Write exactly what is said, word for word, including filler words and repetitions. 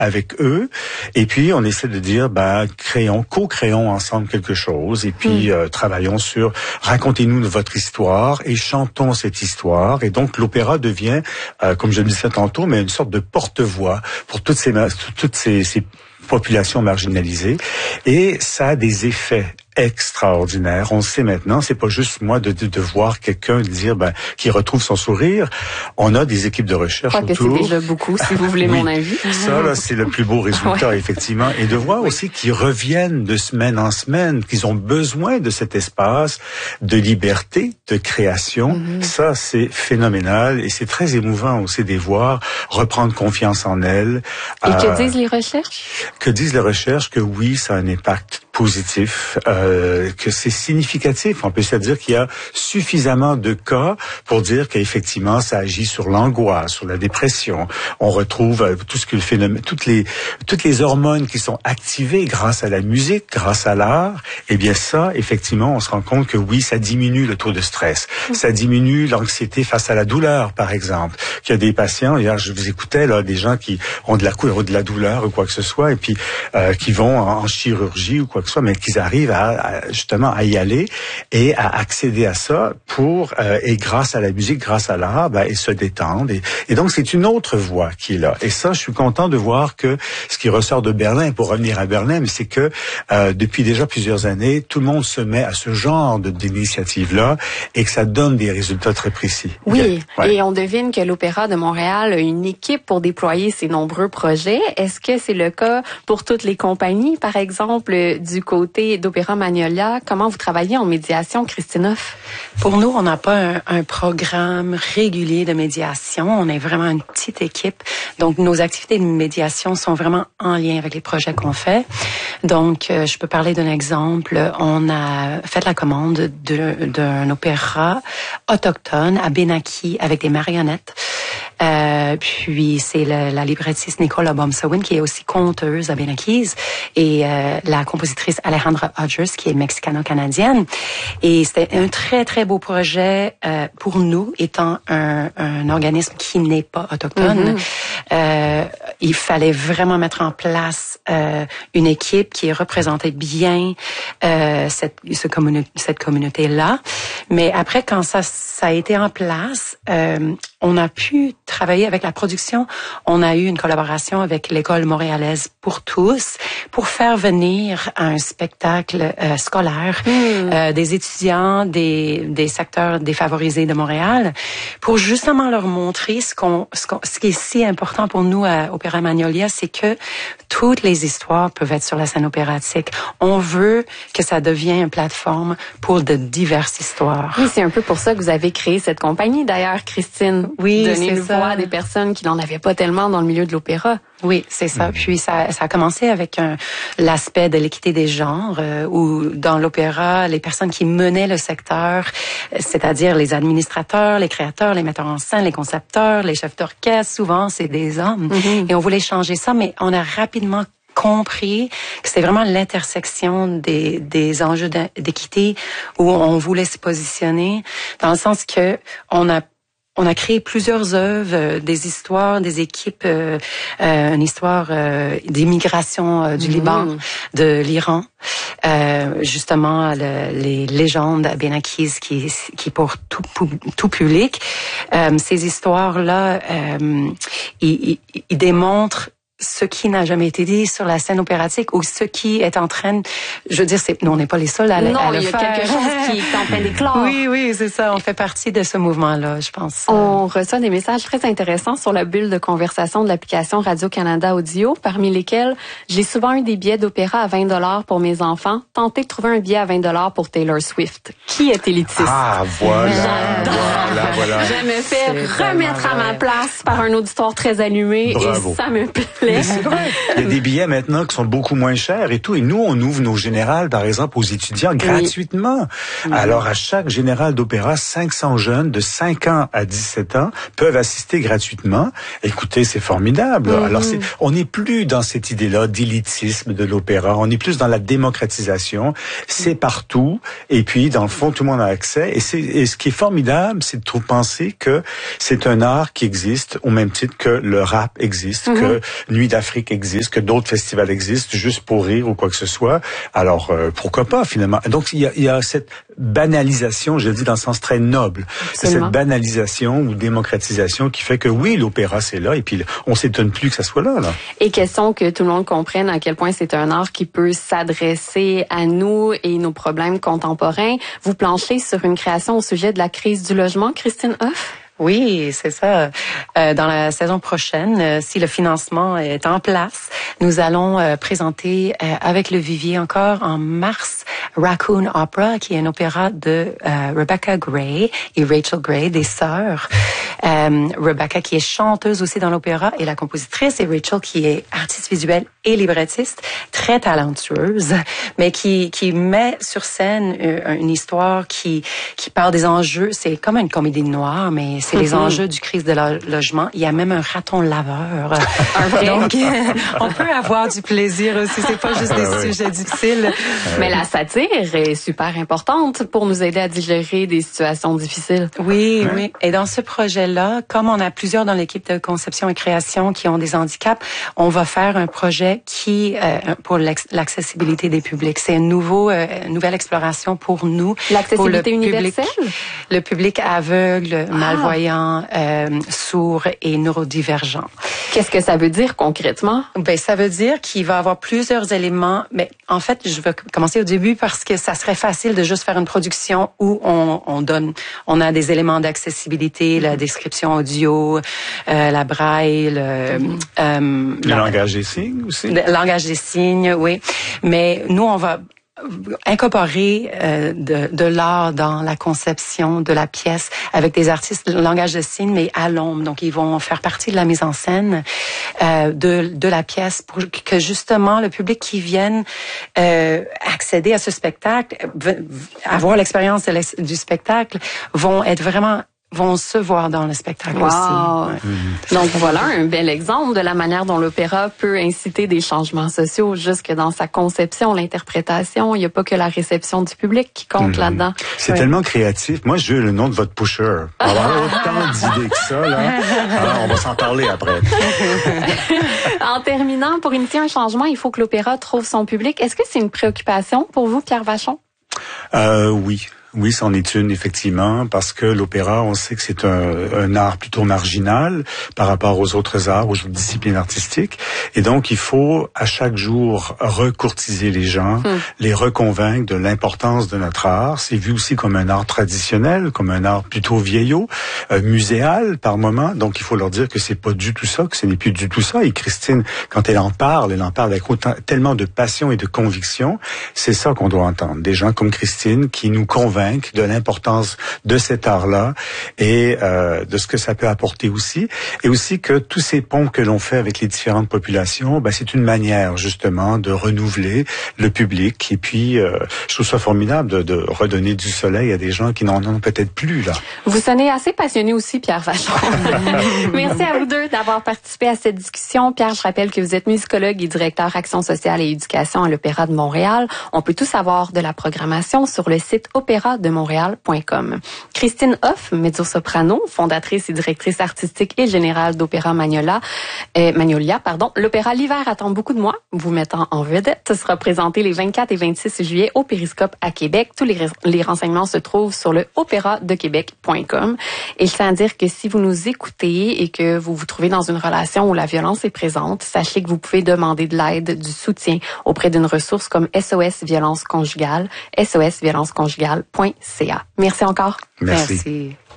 avec eux. Et puis, on essaie de dire, ben, créons, co-créons ensemble quelque chose. Et puis, mmh. euh, travaillons sur, racontez-nous votre histoire et chantons cette histoire. Et donc, l'opéra devient, euh, comme je le disais tantôt, mais une sorte de porte-voix pour toutes ces, toutes ces, ces populations marginalisées. Et ça a des effets extraordinaire. On le sait maintenant, c'est pas juste moi de, de, de voir quelqu'un dire ben, qui retrouve son sourire. On a des équipes de recherche autour. Je crois que c'est déjà beaucoup, si vous voulez oui, mon avis. Ça, là, c'est le plus beau résultat, ouais. effectivement. Et de voir oui. aussi qu'ils reviennent de semaine en semaine, qu'ils ont besoin de cet espace de liberté, de création. Mm-hmm. Ça, c'est phénoménal et c'est très émouvant aussi de les voir reprendre confiance en elles. Et euh, que disent les recherches? Que disent les recherches? Que oui, ça a un impact positif, euh, que c'est significatif. On peut se dire qu'il y a suffisamment de cas pour dire qu'effectivement ça agit sur l'angoisse, sur la dépression. On retrouve euh, tout ce que le phénomène, toutes les toutes les hormones qui sont activées grâce à la musique, grâce à l'art. Eh bien ça, effectivement, on se rend compte que oui, ça diminue le taux de stress, mmh. ça diminue l'anxiété face à la douleur, par exemple. Qu'il y a des patients, hier je vous écoutais là, des gens qui ont de la de la douleur ou quoi que ce soit, et puis euh, qui vont en, en chirurgie ou quoi que ce soit, mais qu'ils arrivent à, à justement à y aller et à accéder à ça pour euh, et grâce à la musique, grâce à l'art, ben, et se détendre. Et, et donc c'est une autre voie qui est là. Et ça, je suis content de voir que ce qui ressort de Berlin, pour revenir à Berlin, mais c'est que euh, depuis déjà plusieurs années, tout le monde se met à ce genre de, d'initiative-là et que ça donne des résultats très précis. Oui, ouais. Et on devine que l'Opéra de Montréal a une équipe pour déployer ses nombreux projets. Est-ce que c'est le cas pour toutes les compagnies, par exemple, du côté d'Opéra Magnolia? Comment vous travaillez en médiation, Christine Hoff? Pour nous, on n'a pas un, un programme régulier de médiation. On est vraiment une petite équipe. Donc, nos activités de médiation sont vraiment en lien avec les projets qu'on fait. Donc, euh, je peux parler d'un exemple. On a fait la commande de, d'un opéra autochtone à Benaki avec des marionnettes. Euh, puis c'est le, la librettiste Nicola Bomsawin qui est aussi conteuse à Benakis et euh, la compositrice Alejandra Hodgers qui est mexicano-canadienne. Et c'était un très très beau projet euh, pour nous étant un, un organisme qui n'est pas autochtone. Mm-hmm. Euh, il fallait vraiment mettre en place euh, une équipe qui représentait bien euh, cette ce communi- cette communauté là. Mais après quand ça ça a été en place, euh, on a pu travailler avec la production. On a eu une collaboration avec l'école montréalaise pour tous pour faire venir un spectacle euh, scolaire mmh. euh, des étudiants des des secteurs défavorisés de Montréal pour justement leur montrer ce qu'on ce, qu'on, ce qui est si important pour nous à Opéra Magnolia, c'est que toutes les histoires peuvent être sur la scène opératique. On veut que ça devienne une plateforme pour de diverses histoires. Oui, c'est un peu pour ça que vous avez créé cette compagnie d'ailleurs, Christine. Oui, donner c'est une ça. voix à des personnes qui n'en avaient pas tellement dans le milieu de l'opéra. Oui, c'est ça. Mmh. Puis ça, ça a commencé avec un, l'aspect de l'équité des genres, euh, où dans l'opéra, les personnes qui menaient le secteur, c'est-à-dire les administrateurs, les créateurs, les metteurs en scène, les concepteurs, les chefs d'orchestre, souvent c'est des hommes. Mmh. Et on voulait changer ça, mais on a rapidement compris que c'était vraiment l'intersection des, des enjeux d'équité où on voulait se positionner, dans le sens que on a On a créé plusieurs œuvres, euh, des histoires, des équipes, euh, euh, une histoire euh, d'immigration euh, du mmh. Liban, de l'Iran, euh, justement le, les légendes Benakis qui qui pour tout tout public. Euh, ces histoires-là, euh, ils, ils, ils démontrent ce qui n'a jamais été dit sur la scène opératique ou ce qui est en train, je veux dire, c'est, nous on n'est pas les seuls à, non, à le faire. Non, il y a faire. quelque chose qui est en train d'éclore. Oui, oui, c'est ça. On fait partie de ce mouvement-là, je pense. On reçoit des messages très intéressants sur la bulle de conversation de l'application Radio-Canada Audio, parmi lesquels j'ai souvent eu des billets d'opéra à vingt dollars pour mes enfants. Tentez de trouver un billet à vingt dollars pour Taylor Swift. Qui est élitiste? Ah, voilà, voilà, voilà. Je me fais c'est remettre à ma place par un auditoire très allumé. Bravo. Et ça me plaît. Mais c'est vrai. Il y a des billets maintenant qui sont beaucoup moins chers et tout. Et nous, on ouvre nos générales, par exemple, aux étudiants gratuitement. Oui. Alors, à chaque générale d'opéra, cinq cents jeunes de cinq ans à dix-sept ans peuvent assister gratuitement. Écoutez, c'est formidable. Mm-hmm. Alors, c'est, on n'est plus dans cette idée-là d'élitisme de l'opéra. On est plus dans la démocratisation. C'est partout. Et puis, dans le fond, tout le monde a accès. Et, c'est, et ce qui est formidable, c'est de trouver penser que c'est un art qui existe au même titre que le rap existe, mm-hmm. que Nuit d'Afrique existe, que d'autres festivals existent, juste pour rire ou quoi que ce soit. Alors, euh, pourquoi pas, finalement? Donc, il y a, il y a cette banalisation, je le dis dans le sens très noble, Absolument. cette banalisation ou démocratisation qui fait que oui, l'opéra, c'est là, et puis on s'étonne plus que ça soit là, là. Et question que tout le monde comprenne à quel point c'est un art qui peut s'adresser à nous et nos problèmes contemporains. Vous planchez sur une création au sujet de la crise du logement, Christine Hoff? Oui, c'est ça. Euh, dans la saison prochaine, euh, si le financement est en place, nous allons euh, présenter euh, avec le Vivier encore en mars Raccoon Opera, qui est un opéra de euh, Rebecca Gray et Rachel Gray, des sœurs. Euh, Rebecca qui est chanteuse aussi dans l'opéra et la compositrice, et Rachel qui est artiste visuelle et librettiste, très talentueuse, mais qui qui met sur scène une, une histoire qui qui parle des enjeux. C'est comme une comédie noire, mais c'est les enjeux du crise de lo- logement. Il y a même un raton laveur. Un vrai. Donc, on peut avoir du plaisir aussi. C'est pas juste des Ah oui. sujets difficiles. Mais la satire est super importante pour nous aider à digérer des situations difficiles. Oui, ouais. oui. Et dans ce projet-là, comme on a plusieurs dans l'équipe de conception et création qui ont des handicaps, on va faire un projet qui euh, pour l'ex- l'accessibilité des publics. C'est une nouveau, euh, nouvelle exploration pour nous. L'accessibilité pour le universelle? Public, le public aveugle, Ah. malvoyant, euh, sourd et neurodivergent. Qu'est-ce que ça veut dire concrètement? Ben, ça veut dire qu'il va y avoir plusieurs éléments. Mais en fait, je vais commencer au début parce que ça serait facile de juste faire une production où on, on donne, on a des éléments d'accessibilité, la description audio, euh, la braille, le, Mm-hmm. euh, Le la- langage des signes aussi. le langage des signes, oui. Mais nous, on va incorporer euh, de, de l'art dans la conception de la pièce avec des artistes de langage de signes, mais à l'ombre. Donc, ils vont faire partie de la mise en scène euh, de, de la pièce pour que justement le public qui vienne euh, accéder à ce spectacle, v- v- avoir l'expérience de l'ex- du spectacle, vont être vraiment vont se voir dans le spectacle Wow. aussi. Ouais. Mm-hmm. Donc voilà un bel exemple de la manière dont l'opéra peut inciter des changements sociaux jusque dans sa conception, l'interprétation. Il n'y a pas que la réception du public qui compte Mhm. là-dedans. C'est Oui. tellement créatif. Moi, je veux le nom de votre pusher. On va avoir autant d'idées que ça, là. Alors, on va s'en parler après. En terminant, pour initier un changement, il faut que l'opéra trouve son public. Est-ce que c'est une préoccupation pour vous, Pierre Vachon? Euh, oui. Oui, c'en est une, effectivement, parce que l'opéra, on sait que c'est un, un art plutôt marginal par rapport aux autres arts, aux autres disciplines artistiques. Et donc, il faut, à chaque jour, recourtiser les gens, Hmm. les reconvaincre de l'importance de notre art. C'est vu aussi comme un art traditionnel, comme un art plutôt vieillot, euh, muséal par moment. Donc, il faut leur dire que c'est pas du tout ça, que ce n'est plus du tout ça. Et Christine, quand elle en parle, elle en parle avec autant, tellement de passion et de conviction. C'est ça qu'on doit entendre. Des gens comme Christine qui nous convainquent de l'importance de cet art-là et euh, de ce que ça peut apporter aussi. Et aussi que tous ces ponts que l'on fait avec les différentes populations, ben, c'est une manière justement de renouveler le public. Et puis, euh, je trouve ça formidable de, de redonner du soleil à des gens qui n'en ont peut-être plus, là. Vous sonnez assez passionné aussi, Pierre Vachon. Merci à vous deux d'avoir participé à cette discussion. Pierre, je rappelle que vous êtes musicologue et directeur Action sociale et éducation à l'Opéra de Montréal. On peut tout savoir de la programmation sur le site opéra de montréal point com. Christine Hoff, mezzo-soprano, fondatrice et directrice artistique et générale d'Opéra Magnolia, euh, Magnolia, pardon. L'opéra L'hiver attend beaucoup de moi, vous mettant en vedette. Ce sera présenté les vingt-quatre et vingt-six juillet au Périscope à Québec. Tous les, les renseignements se trouvent sur le opéra de québec point com. Et je tiens à dire que si vous nous écoutez et que vous vous trouvez dans une relation où la violence est présente, sachez que vous pouvez demander de l'aide, du soutien auprès d'une ressource comme S O S Violence Conjugale, S O S violence conjugale point C A. Merci encore. Merci. Merci.